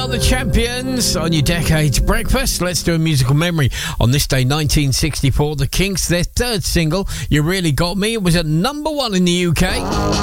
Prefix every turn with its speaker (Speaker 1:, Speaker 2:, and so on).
Speaker 1: are the champions on your Decades Breakfast. Let's do a musical memory. On this day, 1964, the Kinks, their third single, You Really Got Me. It was at number 1 in the UK.